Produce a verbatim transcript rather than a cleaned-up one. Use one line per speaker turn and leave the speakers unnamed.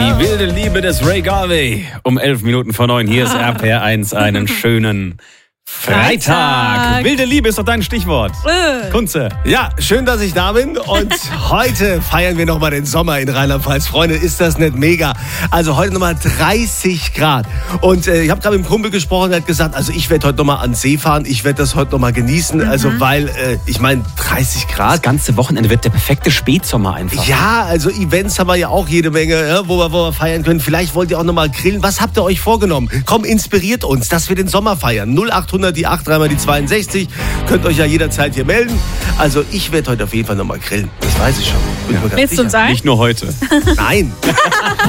Die wilde Liebe des Ray Garvey. Um elf Minuten vor neun. Hier ist R P R eins. Einen schönen Freitag.
Freitag.
Wilde Liebe ist doch dein Stichwort.
Äh.
Kunze.
Ja, schön, dass ich da bin. Und heute feiern wir nochmal den Sommer in Rheinland-Pfalz. Freunde, ist das nicht mega? Also heute nochmal dreißig Grad. Und äh, ich habe gerade mit dem Kumpel gesprochen, der hat gesagt, also ich werde heute nochmal an den See fahren. Ich werde das heute nochmal genießen. Mhm. Also weil, äh, ich meine, dreißig Grad.
Das ganze Wochenende wird der perfekte Spätsommer einfach.
Ja, also Events haben wir ja auch jede Menge, ja, wo, wir, wo wir feiern können. Vielleicht wollt ihr auch nochmal grillen. Was habt ihr euch vorgenommen? Komm, inspiriert uns, dass wir den Sommer feiern. null achthundert die acht, dreimal die zweiundsechzig. Könnt euch ja jederzeit hier melden. Also ich werde heute auf jeden Fall nochmal grillen. Das weiß ich schon. Bin
Ja.
mir ganz
Willst du
sicher.
uns sagen?
Nicht nur heute.
Nein.